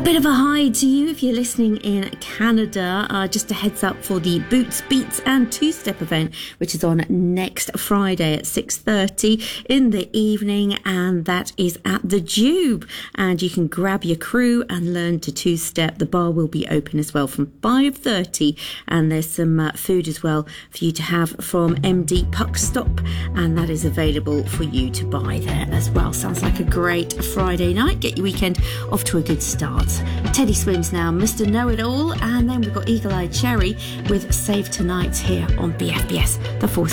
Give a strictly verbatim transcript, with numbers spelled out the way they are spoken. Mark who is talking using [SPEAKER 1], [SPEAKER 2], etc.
[SPEAKER 1] bit of a hi to you if you're listening in Canada. Uh, just a heads up for the Boots, Beats and Two-Step event, which is on next Friday at six thirty in the evening, and that is at the Jube. And you can grab your crew and learn to two-step. The bar will be open as well from five thirty, and there's some uh, food as well for you to have from M D Puck Stop, and that is available for you to buy there as well. Sounds like a great Friday night. Get your weekend off to a good start. Teddy Swims now, Mister Know-It-All, and then we've got Eagle Eye Cherry with Save Tonight here on B F B S, the Force.